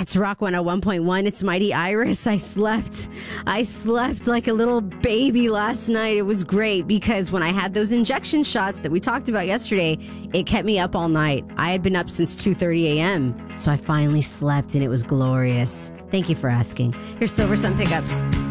It's Rock 101.1. It's Mighty Iris. I slept like a little baby last night. It was great because when I had those injection shots that we talked about yesterday, it kept me up all night. I had been up since 2:30 a.m. So I finally slept and it was glorious. Thank you for asking. Here's Silver Sun Pickups.